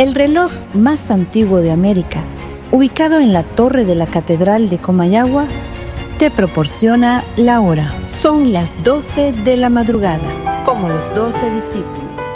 El reloj más antiguo de América, ubicado en la torre de la Catedral de Comayagua, te proporciona la hora. Son las 12 de la madrugada, como los 12 discípulos.